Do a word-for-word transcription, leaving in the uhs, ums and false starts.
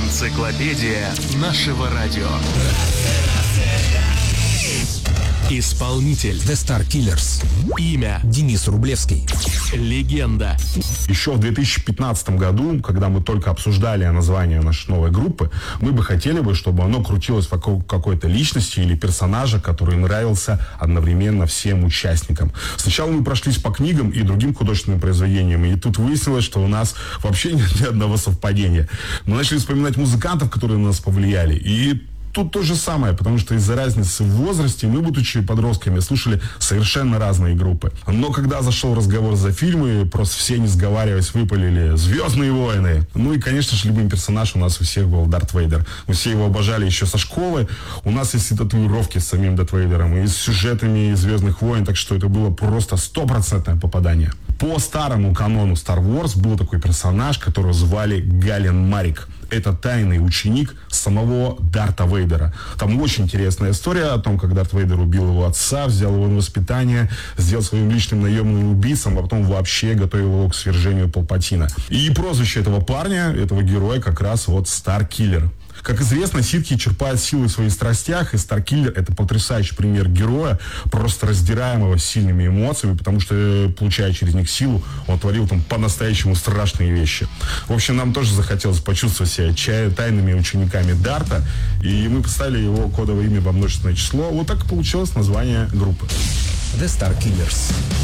Энциклопедия нашего радио. Исполнитель The Star Killers. Имя Денис Рублевский. Легенда. Еще в две тысячи пятнадцатом году, когда мы только обсуждали название нашей новой группы, мы бы хотели бы, чтобы оно крутилось вокруг какой-то личности или персонажа, который нравился одновременно всем участникам. Сначала мы прошлись по книгам и другим художественным произведениям, и тут выяснилось, что у нас вообще нет ни одного совпадения. Мы начали вспоминать музыкантов, которые на нас повлияли, и тут то же самое, потому что из-за разницы в возрасте мы, будучи подростками, слушали совершенно разные группы. Но когда зашел разговор за фильмы, просто все, не сговариваясь, выпалили «Звездные войны». Ну и, конечно же, любимый персонаж у нас у всех был Дарт Вейдер. Мы все его обожали еще со школы. У нас есть и татуировки с самим Дарт Вейдером, и с сюжетами «Звездных войн», так что это было просто стопроцентное попадание. По старому канону Star Wars был такой персонаж, которого звали Гален Марик. Это тайный ученик самого Дарта Вейдера. Там очень интересная история о том, как Дарт Вейдер убил его отца, взял его на воспитание, сделал своим личным наемным убийцем, а потом вообще готовил его к свержению Палпатина. И прозвище этого парня, этого героя, как раз вот Star Killer. Как известно, ситхи черпают силу в своих страстях, и Старкиллер — это потрясающий пример героя, просто раздираемого сильными эмоциями, потому что, получая через них силу, он творил там по-настоящему страшные вещи. В общем, нам тоже захотелось почувствовать себя чай, тайными учениками Дарта, и мы поставили его кодовое имя во множественное число. Вот так и получилось название группы. The Star Killers.